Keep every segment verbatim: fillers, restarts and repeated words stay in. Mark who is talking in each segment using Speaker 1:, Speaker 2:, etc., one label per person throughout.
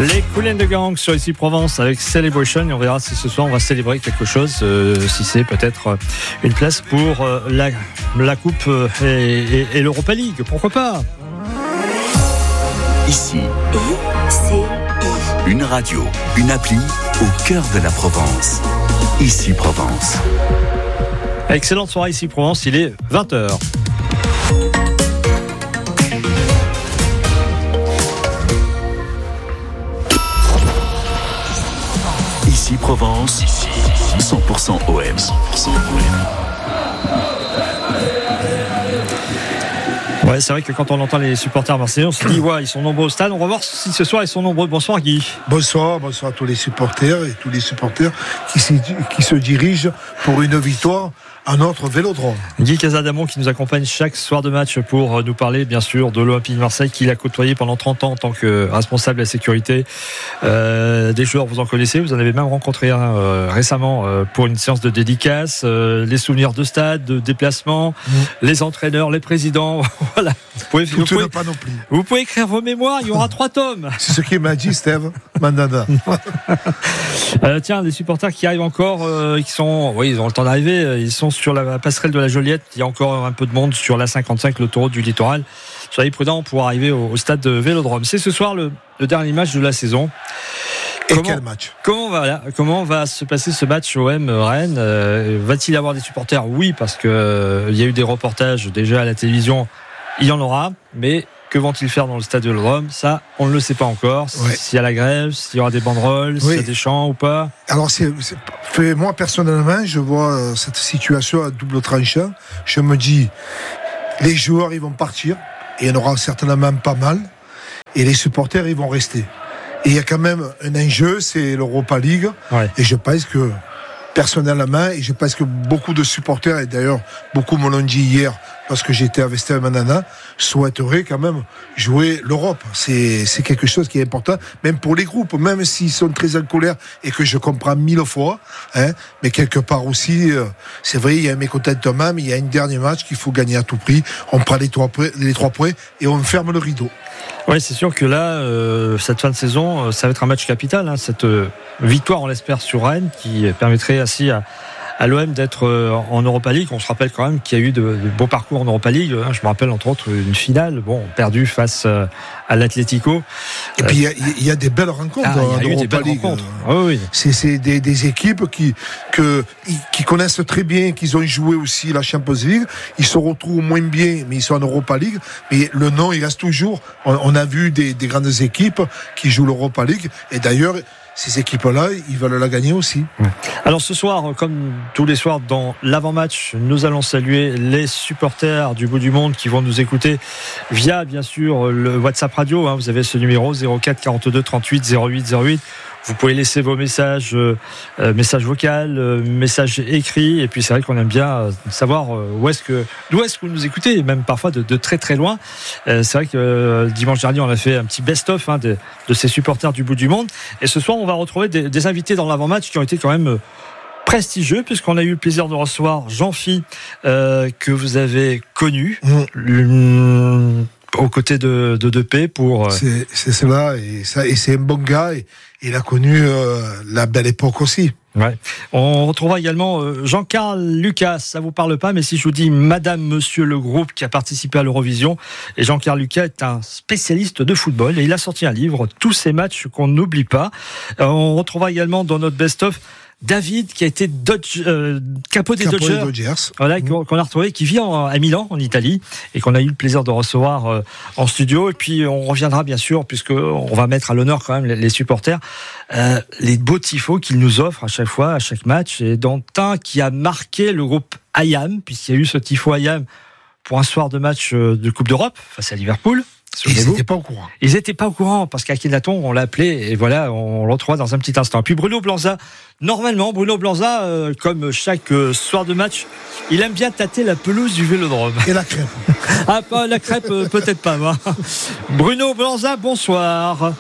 Speaker 1: Les Kool and the Gang sur Ici Provence avec Celebration, et on verra si ce soir on va célébrer quelque chose, euh, si c'est peut-être une place pour euh, la, la Coupe et, et, et l'Europa League, pourquoi pas.
Speaker 2: Ici, une radio, une appli au cœur de la Provence. Ici Provence.
Speaker 1: Excellente soirée Ici Provence, il est vingt heures.
Speaker 2: Ici Provence, ici cent pour cent O M. cent pour cent O M.
Speaker 1: Ouais, c'est vrai que quand on entend les supporters marseillais, on se dit ouais, ils sont nombreux au stade. On va voir si ce soir ils sont nombreux. Bonsoir Guy.
Speaker 3: Bonsoir, bonsoir à tous les supporters et tous les supporters qui se, qui se dirigent pour une victoire à notre Vélodrome.
Speaker 1: Guy Casadamon qui nous accompagne chaque soir de match pour nous parler bien sûr de l'Olympique de Marseille qu'il a côtoyé pendant trente ans en tant que responsable de la sécurité. Euh, des joueurs, vous en connaissez, vous en avez même rencontré un euh, récemment euh, pour une séance de dédicace. Euh, les souvenirs de stade, de déplacement, mmh. les entraîneurs, les présidents. Voilà. Vous pouvez, vous, pouvez, vous pouvez écrire vos mémoires, il y aura trois tomes.
Speaker 3: C'est ce qu'il m'a dit Steve Mandanda.
Speaker 1: euh, tiens, les supporters qui arrivent encore, euh, qui sont, oui, ils ont le temps d'arriver, ils sont sur la passerelle de la Joliette. Il y a encore un peu de monde sur la cinquante-cinq, l'autoroute du littoral. Soyez prudents pour arriver au, au stade de Vélodrome. C'est ce soir le, le dernier match de la saison.
Speaker 3: Et
Speaker 1: comment,
Speaker 3: quel match
Speaker 1: comment va, comment va se passer ce match O M Rennes? euh, Va-t-il y avoir des supporters? Oui, parce qu'il euh, y a eu des reportages déjà à la télévision. Il y en aura, mais que vont-ils faire dans le stade de Vélodrome? Ça, on ne le sait pas encore. Ouais. S'il y a la grève, s'il y aura des banderoles, oui. s'il y a des chants ou pas.
Speaker 3: Alors, c'est, c'est, fait, moi, personnellement, je vois cette situation à double tranchant. Je me dis, les joueurs, ils vont partir, et il y en aura certainement pas mal, et les supporters, ils vont rester. Et il y a quand même un enjeu, c'est l'Europa League, ouais. et je pense que, personnellement, et je pense que beaucoup de supporters, et d'ailleurs, beaucoup me l'ont dit hier, lorsque j'étais à Vestel Manana, souhaiteraient quand même jouer l'Europe. C'est, c'est quelque chose qui est important, même pour les groupes, même s'ils sont très en colère, et que je comprends mille fois, hein, mais quelque part aussi, euh, c'est vrai, il y a un mécontentement, mais il y a un dernier match qu'il faut gagner à tout prix. On prend les trois points, les trois points, et on ferme le rideau.
Speaker 1: Oui, c'est sûr que là, euh, cette fin de saison, ça va être un match capital. Hein, cette euh, victoire, on l'espère, sur Rennes, qui permettrait ainsi à, à l'O M d'être euh, en Europa League. On se rappelle quand même qu'il y a eu de, de beaux parcours en Europa League. Hein, je me rappelle entre autres une finale, bon, perdue face euh, à l'Atlético.
Speaker 3: Et puis il y, y a des belles rencontres.
Speaker 1: Ah,
Speaker 3: en
Speaker 1: il y a eu
Speaker 3: Europa
Speaker 1: des belles
Speaker 3: League.
Speaker 1: rencontres. Oh, oui.
Speaker 3: C'est, c'est des, des équipes qui, que, qui connaissent très bien, qui ont joué aussi la Champions League. Ils se retrouvent moins bien, mais ils sont en Europa League. Mais le nom, il reste toujours. On, on a vu des, des grandes équipes qui jouent l'Europa League. Et d'ailleurs, ces équipes-là, ils veulent la gagner aussi.
Speaker 1: Alors ce soir, comme tous les soirs dans l'avant-match, nous allons saluer les supporters du bout du monde qui vont nous écouter via, bien sûr, le WhatsApp radio. Vous avez ce numéro zéro quatre quarante-deux trente-huit zéro huit zéro huit. Vous pouvez laisser vos messages, euh, messages vocaux, euh, messages écrits. Et puis c'est vrai qu'on aime bien euh, savoir euh, où est-ce que, d'où est-ce que vous nous écoutez, même parfois de, de très très loin. Euh, c'est vrai que euh, dimanche dernier, on a fait un petit best-of hein, de, de ces supporters du bout du monde. Et ce soir, on va retrouver des, des invités dans l'avant-match qui ont été quand même euh, prestigieux, puisqu'on a eu le plaisir de recevoir Jean-Phi, euh, que vous avez connu. Mmh. Aux côtés de, de Depay pour.
Speaker 3: C'est, c'est cela, et, ça, et c'est un bon gars, et il a connu euh, la belle époque aussi.
Speaker 1: Ouais. On retrouvera également euh, Jean-Carl Lucas. Ça vous parle pas, mais si je vous dis Madame, Monsieur le groupe qui a participé à l'Eurovision, et Jean-Carl Lucas est un spécialiste de football et il a sorti un livre, tous ces matchs qu'on n'oublie pas. Euh, on retrouvera également dans notre best-of David qui a été Dodge, euh, capot des Dodgers,
Speaker 3: Dodgers.
Speaker 1: Voilà, mmh. qu'on a retrouvé, qui vit en, à Milan, en Italie, et qu'on a eu le plaisir de recevoir euh, en studio. Et puis on reviendra bien sûr, puisque on va mettre à l'honneur quand même les, les supporters, euh, les beaux tifos qu'ils nous offrent à chaque fois, à chaque match, et dont un qui a marqué le groupe I A M, puisqu'il y a eu ce tifo I A M pour un soir de match de Coupe d'Europe face à Liverpool.
Speaker 3: Ils n'étaient pas au courant.
Speaker 1: Ils n'étaient pas au courant parce qu'Akhenaton, on l'a appelé et voilà, on le retrouvera dans un petit instant. Et puis Bruno Blanza, normalement, Bruno Blanza, euh, comme chaque euh, soir de match, il aime bien tâter la pelouse du Vélodrome.
Speaker 3: Et la crêpe.
Speaker 1: Ah, pas la crêpe, euh, peut-être pas. Moi. Bruno Blanza, bonsoir.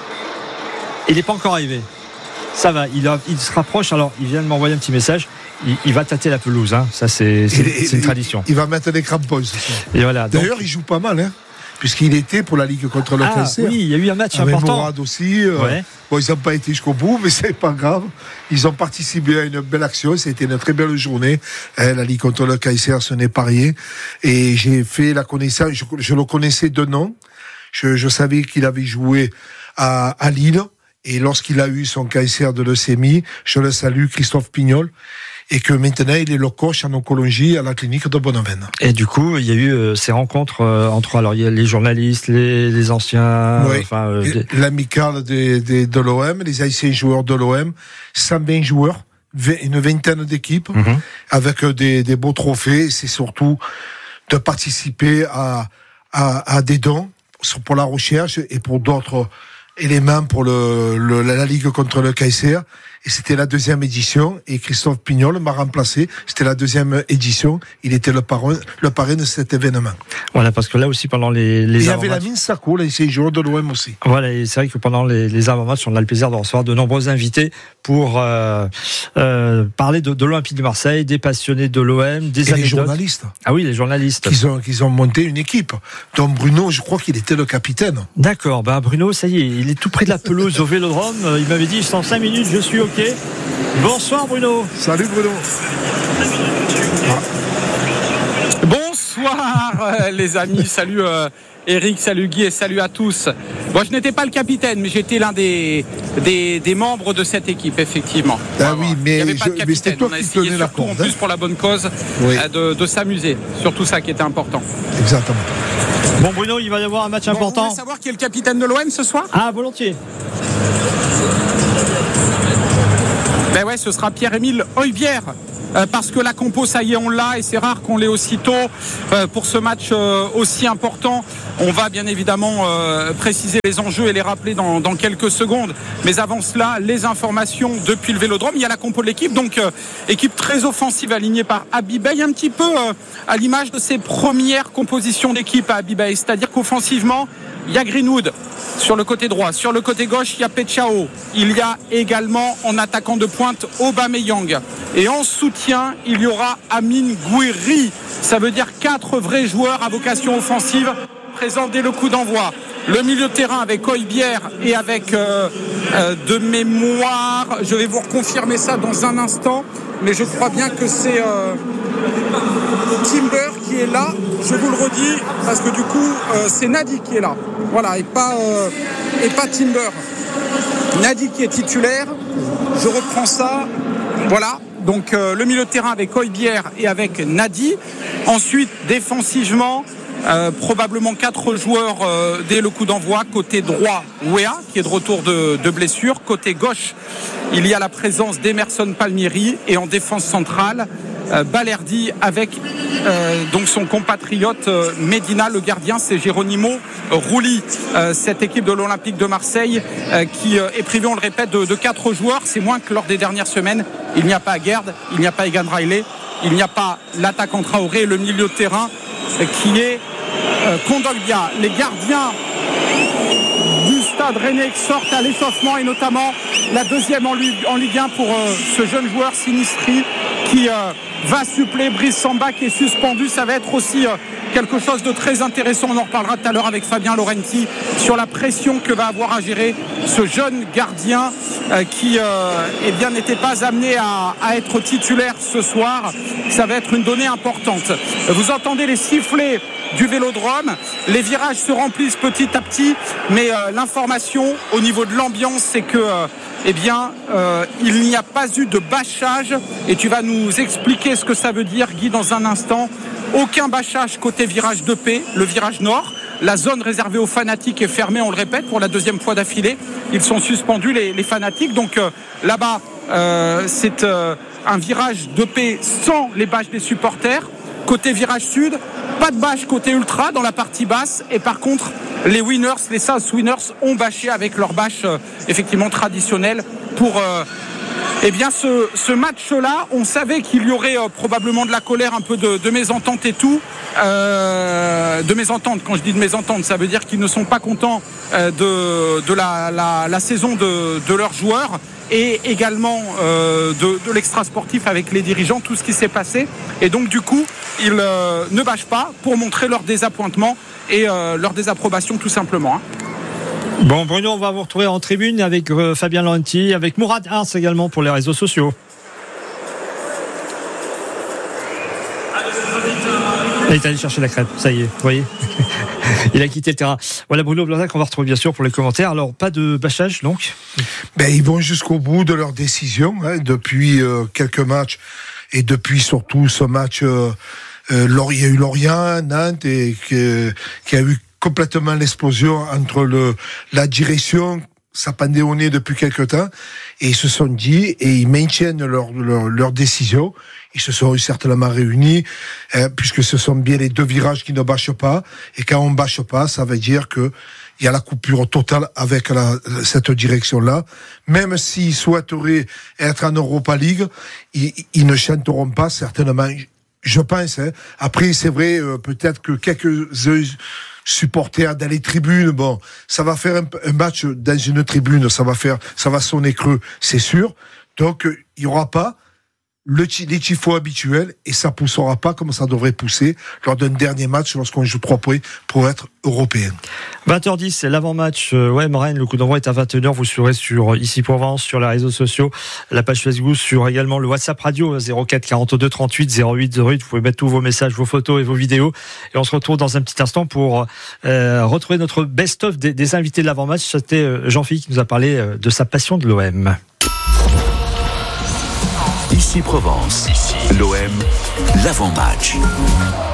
Speaker 1: Il n'est pas encore arrivé. Ça va, il, a, il se rapproche. Alors, il vient de m'envoyer un petit message. Il, il va tâter la pelouse. Hein. Ça, c'est, c'est,
Speaker 3: et,
Speaker 1: c'est une
Speaker 3: et,
Speaker 1: tradition.
Speaker 3: Il va mettre des crampons ce soir.
Speaker 1: Et voilà.
Speaker 3: D'ailleurs,
Speaker 1: donc,
Speaker 3: il joue pas mal, hein. puisqu'il était pour la Ligue contre le
Speaker 1: ah,
Speaker 3: cancer.
Speaker 1: Oui, il y a eu un match
Speaker 3: avec
Speaker 1: important.
Speaker 3: Mourad aussi. Euh,
Speaker 1: ouais.
Speaker 3: Bon, ils n'ont pas été jusqu'au bout, mais c'est pas grave. Ils ont participé à une belle action. C'était une très belle journée. Hein, la Ligue contre le cancer, ce n'est pas rien. Et j'ai fait la connaissance. Je, je le connaissais de nom. Je, je savais qu'il avait joué à, à Lille. Et lorsqu'il a eu son cancer de leucémie, je le salue, Christophe Pignol. Et que maintenant, il est le coach en oncologie à la clinique de Bonavent.
Speaker 1: Et du coup, il y a eu euh, ces rencontres euh, entre alors il y a les journalistes, les, les anciens,
Speaker 3: oui.
Speaker 1: enfin euh, des...
Speaker 3: l'amicale de, de, de l'O M, les anciens joueurs de l'O M, cent vingt joueurs, une vingtaine d'équipes, mm-hmm. avec des, des beaux trophées. C'est surtout de participer à, à, à des dons pour la recherche et pour d'autres éléments pour le, le, la Ligue contre le cancer. Et c'était la deuxième édition, et Christophe Pignol m'a remplacé. C'était la deuxième édition. Il était le parrain, le parrain de cet événement.
Speaker 1: Voilà, parce que là aussi, pendant les, les
Speaker 3: il y avait la mine Sacco, là, c'est les joueurs de l'O M aussi.
Speaker 1: Voilà, et c'est vrai que pendant les, les avant-matchs, on a le plaisir de recevoir de nombreux invités pour euh, euh, parler de, de l'Olympique de Marseille, des passionnés de l'O M, des
Speaker 3: et
Speaker 1: anecdotes.
Speaker 3: les journalistes.
Speaker 1: Ah oui, les journalistes.
Speaker 3: Qu'ils ont, qu'ils ont monté une équipe. Dont Bruno, je crois qu'il était le capitaine.
Speaker 1: D'accord, bah Bruno, ça y est, il est tout près de la pelouse au Vélodrome. Il m'avait dit, en cinq minutes, je suis OK. Bonsoir Bruno.
Speaker 3: Salut Bruno.
Speaker 4: Ah. Bonsoir euh, les amis, salut euh, Eric, salut Guy et salut à tous. Bon, je n'étais pas le capitaine, mais j'étais l'un des, des, des membres de cette équipe, effectivement.
Speaker 3: Ah oui, mais,
Speaker 4: il n'y avait pas
Speaker 3: je,
Speaker 4: de capitaine.
Speaker 3: toi
Speaker 4: on a
Speaker 3: qui
Speaker 4: essayé
Speaker 3: surtout
Speaker 4: la
Speaker 3: corde,
Speaker 4: en plus
Speaker 3: hein.
Speaker 4: pour la bonne cause
Speaker 3: oui.
Speaker 4: euh, de, de s'amuser. Surtout ça qui était important.
Speaker 3: Exactement.
Speaker 1: Bon Bruno, il va y avoir un match
Speaker 4: bon,
Speaker 1: important.
Speaker 4: Vous voulez savoir qui est le capitaine de l'O M ce soir ?
Speaker 1: Ah, volontiers.
Speaker 4: Ben ouais, ce sera Pierre-Émile Højbjerg. Euh, parce que la compo, ça y est, on l'a, et c'est rare qu'on l'ait aussitôt euh, pour ce match euh, aussi important. On va bien évidemment euh, préciser les enjeux et les rappeler dans, dans quelques secondes. Mais avant cela, les informations depuis le Vélodrome. Il y a la compo de l'équipe, donc euh, équipe très offensive alignée par Abibay, un petit peu euh, à l'image de ses premières compositions d'équipe à Abibay. C'est-à-dire qu'offensivement, il y a Greenwood sur le côté droit. Sur le côté gauche, il y a Pechao. Il y a également, en attaquant de pointe, Aubameyang. Et en soutien, il y aura Amine Gouiri. Ça veut dire quatre vrais joueurs à vocation offensive présents dès le coup d'envoi. Le milieu de terrain avec Højbjerg et avec euh, euh, de mémoire, je vais vous reconfirmer ça dans un instant, mais je crois bien que c'est euh, Timber qui est là, je vous le redis, parce que du coup, euh, c'est Nadi qui est là. Voilà, et pas, euh, et pas Timber. Nadi qui est titulaire, je reprends ça, voilà. Donc euh, le milieu de terrain avec Højbjerg et avec Nadi. Ensuite, défensivement, euh, probablement quatre joueurs euh, dès le coup d'envoi. Côté droit, Weah, qui est de retour de, de blessure. Côté gauche, il y a la présence d'Emerson Palmieri. Et en défense centrale, euh, Balerdi avec euh, donc son compatriote euh, Medina. Le gardien, c'est Geronimo Rulli. Euh, cette équipe de l'Olympique de Marseille euh, qui euh, est privée, on le répète, de, de quatre joueurs. C'est moins que lors des dernières semaines. Il n'y a pas Gerd, il n'y a pas Egan Riley, il n'y a pas l'attaquant Traoré et le milieu de terrain euh, qui est euh, Kondogbia. Les gardiens du Stade Rennais sortent à l'échauffement, et notamment la deuxième en Ligue, en Ligue un pour euh, ce jeune joueur Sinistri qui euh, va suppléer Brice Samba qui est suspendu. Ça va être aussi euh, quelque chose de très intéressant. On en reparlera tout à l'heure avec Fabien Laurenti sur la pression que va avoir à gérer ce jeune gardien euh, qui euh, eh bien, n'était pas amené à, à être titulaire ce soir. Ça va être une donnée importante. Vous entendez les sifflets du Vélodrome. Les virages se remplissent petit à petit, mais euh, l'information au niveau de l'ambiance, c'est que euh, eh bien, euh, il n'y a pas eu de bâchage, et tu vas nous expliquer ce que ça veut dire, Guy, dans un instant. Aucun bâchage côté virage deux P, le virage nord. La zone réservée aux fanatiques est fermée, on le répète, pour la deuxième fois d'affilée. Ils sont suspendus, les, les fanatiques. Donc euh, là-bas, euh, c'est euh, un virage deux P sans les bâches des supporters. Côté virage sud, pas de bâche côté ultra dans la partie basse. Et par contre, les winners, les South Winners ont bâché avec leur bâche euh, effectivement traditionnelle pour... Euh, Eh bien, ce, ce match-là, on savait qu'il y aurait euh, probablement de la colère, un peu de, de mésentente et tout. Euh, de mésentente, quand je dis de mésentente, ça veut dire qu'ils ne sont pas contents euh, de, de la, la, la saison de, de leurs joueurs et également euh, de, de l'extra-sportif avec les dirigeants, tout ce qui s'est passé. Et donc, du coup, ils euh, ne bâchent pas pour montrer leur désappointement et euh, leur désapprobation, tout simplement. Hein.
Speaker 1: Bon, Bruno, on va vous retrouver en tribune avec euh, Fabien Laurenti, avec Mourad Ars également pour les réseaux sociaux. Il est allé chercher la crêpe, ça y est, vous voyez. Il a quitté le terrain. Voilà Bruno Blanda qu'on va retrouver bien sûr pour les commentaires. Alors, pas de bâchage donc ?
Speaker 3: Ben, ils vont jusqu'au bout de leur décision hein, depuis euh, quelques matchs et depuis surtout ce match. Euh, euh, il y a eu Lorient, Nantes et que, qui a eu complètement l'explosion entre le, la direction, ça pendait au nez depuis quelque temps, et ils se sont dit, et ils maintiennent leur, leur, leur décision, ils se sont certainement réunis, euh, puisque ce sont bien les deux virages qui ne bâchent pas, et quand on bâche pas, ça veut dire que il y a la coupure totale avec la, cette direction-là. Même s'ils souhaiteraient être en Europa League, ils, ils ne chanteront pas certainement, je pense. Hein. Après, c'est vrai, euh, peut-être que quelques supporters dans les tribunes, bon, ça va faire un, un match dans une tribune, ça va faire, ça va sonner creux, c'est sûr. Donc, euh, il y aura pas le, les tifos habituels et ça poussera pas comme ça devrait pousser lors d'un dernier match lorsqu'on joue trois points pour être européen.
Speaker 1: vingt heures dix, c'est l'avant-match. Euh, ouais, Rennes, le coup d'envoi est à vingt et une heures. Vous serez sur Ici Provence, sur les réseaux sociaux, la page Facebook, sur également le WhatsApp radio zéro quatre quarante-deux trente-huit zéro huit zéro huit. Vous pouvez mettre tous vos messages, vos photos et vos vidéos. Et on se retrouve dans un petit instant pour euh, retrouver notre best-of des, des invités de l'avant-match. C'était euh, Jean-Philippe qui nous a parlé euh, de sa passion de l'O M.
Speaker 2: Ici Provence, l'O M, l'avant-match.